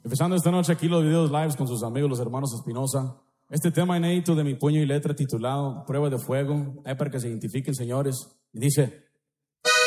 Empezando esta noche aquí los videos lives con sus amigos, los hermanos Espinosa. Este tema inédito de mi puño y letra titulado Prueba de Fuego, es para que se identifiquen, señores. Y dice...